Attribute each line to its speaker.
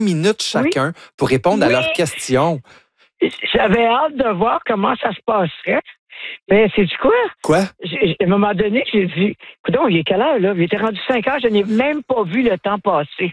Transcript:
Speaker 1: minutes chacun pour répondre à leurs questions.
Speaker 2: J'avais hâte de voir comment ça se passerait. Mais c'est du quoi?
Speaker 1: Quoi?
Speaker 2: À un moment donné, j'ai dit, écoute, il est quelle heure, là? Il était rendu 5 heures, je n'ai même pas vu le temps passer.